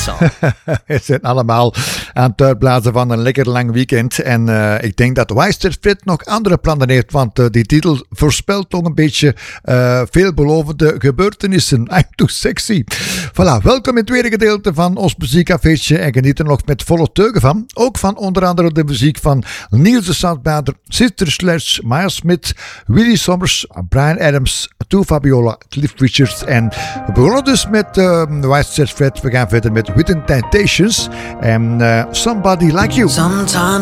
song. We zijn allemaal aan het uitblazen van een lekker lang weekend. En ik denk dat Wijster Fred nog andere plannen heeft. Want die titel voorspelt toch een beetje veelbelovende gebeurtenissen. I'm too sexy. Voilà, welkom in het tweede gedeelte van ons muziekcafeetje. En geniet er nog met volle teugen van. Ook van onder andere de muziek van Niels de Soundbader, Sister Sledge, Miles Smith, Willie Sommers, Bryan Adams, Tou Fabiola, Cliff Richards. En we begonnen dus met Wijster Fred. We gaan verder met Within Temptations en Somebody Like You. Sometimes